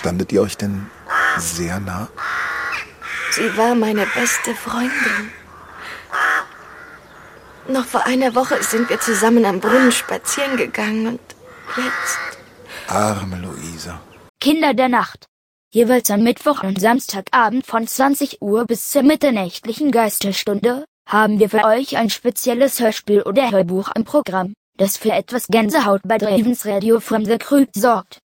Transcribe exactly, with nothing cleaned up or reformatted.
Standet ihr euch denn sehr nah? Sie war meine beste Freundin. Noch vor einer Woche sind wir zusammen am Brunnen spazieren gegangen und jetzt... Arme Luisa. Kinder der Nacht. Jeweils am Mittwoch und Samstagabend von zwanzig Uhr bis zur mitternächtlichen Geisterstunde haben wir für euch ein spezielles Hörspiel oder Hörbuch im Programm, das für etwas Gänsehaut bei Dravens Radio from the Crypt sorgt.